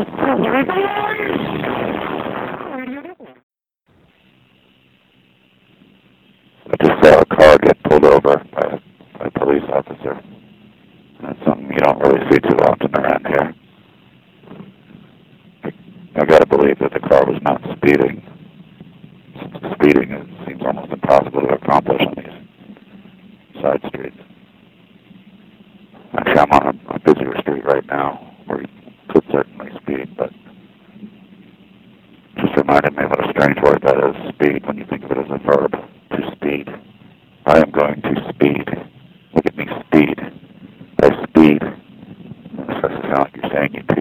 I just saw a car get pulled over by a police officer. That's something you don't really see too often around here. I gotta believe that the car was not speeding. Speeding seems almost impossible to accomplish on these side streets. Actually, I'm on a busier street right now where you could certainly speed, but just reminded me what a strange word that is, speed, when you think of it as a verb, to speed. I am going to speed. Look at me, speed. I speed. This doesn't sound like you're saying you